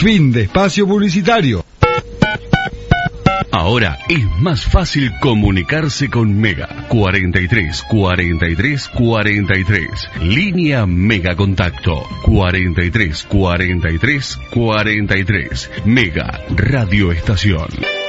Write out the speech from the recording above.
Fin de espacio publicitario. Ahora es más fácil comunicarse con Mega. 43 43 43. Línea Mega Contacto. 43 43 43. Mega Radio Estación.